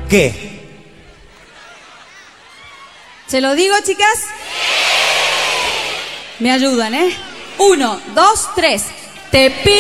¿Qué? ¿Se lo digo, chicas? Me ayudan, ¿eh? 1, 2, 3. Te pido